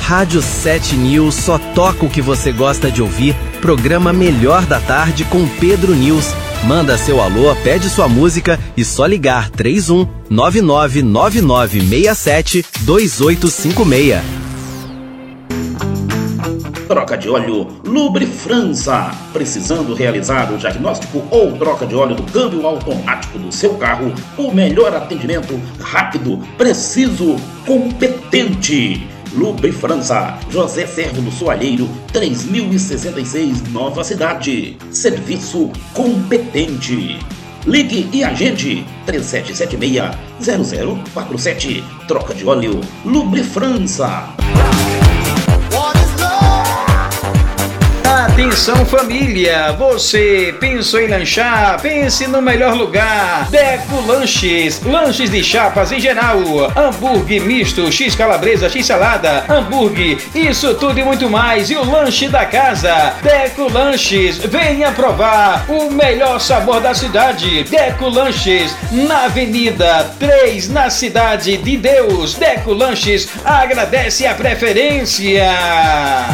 Rádio 7 News só toca o que você gosta de ouvir. Programa Melhor da Tarde com Pedro News. Manda seu alô, pede sua música e só ligar 31 999967 2856. Troca de óleo Lubrifrança. Precisando realizar o diagnóstico ou troca de óleo do câmbio automático do seu carro? O melhor atendimento, rápido, preciso, competente. Lubrifrança, José Servo do Soalheiro, 3066, Nova Cidade. Serviço competente. Ligue e agende 3776-0047. Troca de óleo Lubrifrança. Atenção família, você pensou em lanchar? Pense no melhor lugar. Deco Lanches, lanches de chapas em geral, hambúrguer misto, x calabresa, x salada, hambúrguer, isso tudo e muito mais. E o lanche da casa, Deco Lanches, venha provar o melhor sabor da cidade. Deco Lanches, na Avenida 3, na Cidade de Deus. Deco Lanches agradece a preferência.